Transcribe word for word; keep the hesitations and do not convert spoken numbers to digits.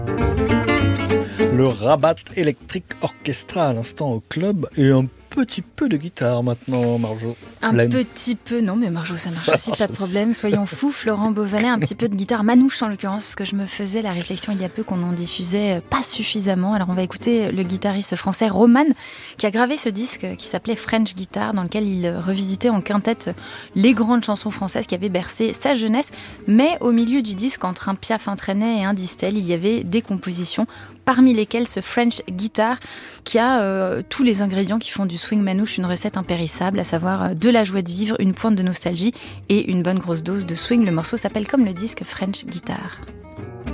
Le Rabat Electric Orchestra à l'instant au club et un petit peu de guitare maintenant, Marjo. Un Laine. petit peu, non mais Marjo, ça marche Ça aussi, marche pas de aussi. problème. Soyons fous, Florent Beauvalet, un petit peu de guitare manouche en l'occurrence, parce que je me faisais la réflexion il y a peu qu'on en diffusait pas suffisamment. Alors on va écouter le guitariste français Roman, qui a gravé ce disque qui s'appelait French Guitar, dans lequel il revisitait en quintette les grandes chansons françaises qui avaient bercé sa jeunesse. Mais au milieu du disque, entre un Piaf, un Trenet et un Distel, il y avait des compositions, parmi lesquelles ce French Guitar, qui a euh, tous les ingrédients qui font du swing manouche une recette impérissable, à savoir euh, de la joie de vivre, une pointe de nostalgie et une bonne grosse dose de swing. Le morceau s'appelle comme le disque French Guitar.